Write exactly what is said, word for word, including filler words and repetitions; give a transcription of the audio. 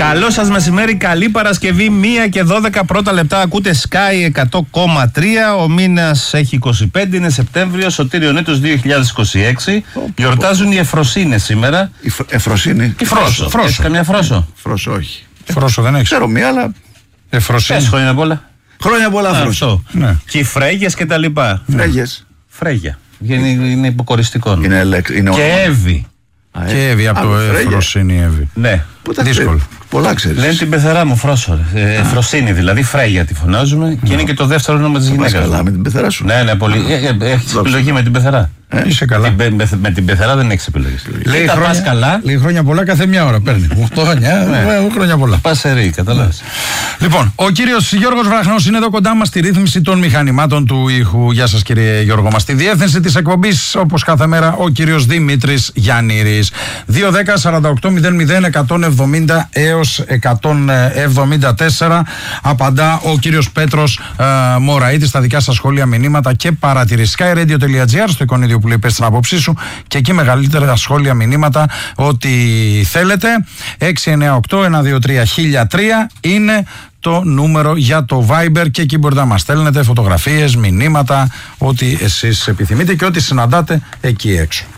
Καλό σας μεσημέρι, καλή Παρασκευή. Μία και δώδεκα πρώτα λεπτά ακούτε Sky εκατό κόμμα τρία. Ο μήνας έχει είκοσι πέντε, είναι Σεπτέμβριο, Σωτήριο έτος δύο χιλιάδες είκοσι έξι. Γιορτάζουν οι Εφροσύνες σήμερα. Η φ, Εφροσύνη. Η Φρόσο. Φρόσο. Έχεις καμιά Φρόσο? Φρόσο, όχι. Φρόσο δεν έχεις? Ξέρω μία, αλλά. Εφροσύνη. Πες χρόνια πολλά. Χρόνια πολλά, Φρόσο. Ναι. Και οι Φρέγες και τα λοιπά. Φρέγες. Φρέγια. Είναι, είναι υποκοριστικό. Είναι, είναι και Εύη. Και Εύη από το Εφροσύνη Εύη. Ναι. Δύσκολο. Πολλά ξέρεις. Λένε την πεθερά μου Φρόσο. Ε, Εφροσύνη δηλαδή, Φρέγια τη φωνάζουμε. Ναι. Και είναι και το δεύτερο όνομα της γυναίκας. Καλά με την πεθερά σου. Ναι, ναι, πολύ. Έχεις επιλογή με την πεθερά. Ε, είσαι καλά. Με, με, με την πεθερά δεν έχεις επιλογή. Λέει χρόνια, καλά. Λέει χρόνια πολλά κάθε μια ώρα. Παίρνει. οκτώ χρόνια, χρόνια πολλά. Πασερή, καταλάβεις. Λοιπόν, ο κύριος Γιώργος Βραχνός είναι εδώ κοντά μας στη ρύθμιση των μηχανημάτων του ήχου. Γεια σας κύριε Γιώργο μας. Στη διεύθυνση της εκπομπής, όπως κάθε μέρα, ο κύριος Δημήτρης Γιαννήρης. δύο δέκα σαράντα οκτώ μηδέν μηδέν εκατόν εβδομήντα έως εκατόν εβδομήντα τέσσερα. Απαντά ο κύριος Πέτρος ε, Μωραΐτης στα δικά σας σχόλια, μηνύματα και παρατηρήσεις. skyradio.gr στο εικονίδιο που λέει πες την άποψή σου και εκεί μεγαλύτερα σχόλια, μηνύματα, ό,τι θέλετε. έξι εννιά οκτώ ένα δύο τρία χίλια τρία είναι το νούμερο για το Viber και εκεί μπορείτε να μας στέλνετε φωτογραφίες, μηνύματα, ό,τι εσείς επιθυμείτε και ό,τι συναντάτε εκεί έξω.